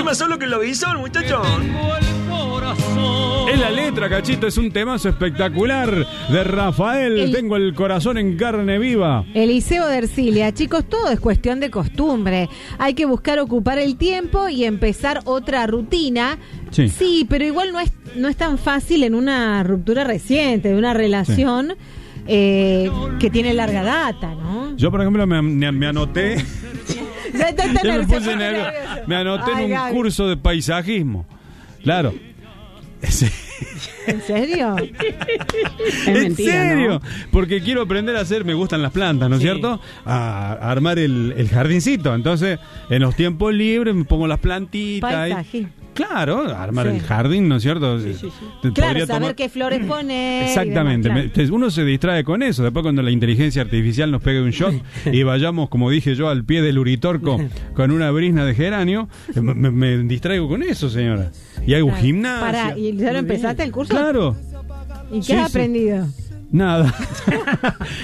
más solo que lo Lobizón, muchachos. Es la letra, Cachito, es un temazo espectacular de Rafael. Tengo el corazón en carne viva. Eliseo de Ercilia. Chicos, todo es cuestión de costumbre. Hay que buscar ocupar el tiempo y empezar otra rutina. Sí, pero igual no es tan fácil en una ruptura reciente, de una relación que tiene larga data, ¿no? Yo, por ejemplo, me anoté. Me anoté en un curso de paisajismo. Claro. ¿En serio? Es mentira, ¿en serio? ¿No? Porque quiero aprender a hacer, me gustan las plantas, ¿no es cierto? A armar el jardincito. Entonces, en los tiempos libres me pongo las plantitas. Paisaje. Claro, armar el jardín, ¿no es cierto? Claro, saber qué flores poner. Exactamente. Demás, claro. Uno se distrae con eso. Después cuando la inteligencia artificial nos pegue un shot y vayamos, como dije yo, al pie del Uritorco con una brisna de geranio, me distraigo con eso, señora. Y hago gimnasia. ¿Y ya lo empezaste el curso? Claro. ¿Y qué has aprendido? Nada.